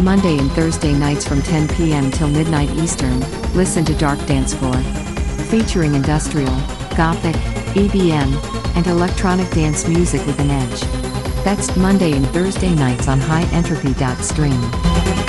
Monday and Thursday nights from 10 p.m. till midnight Eastern, listen to Dark Dance Floor. Featuring industrial, gothic, EBM, and electronic dance music with an edge. That's Monday and Thursday nights on highentropy.stream.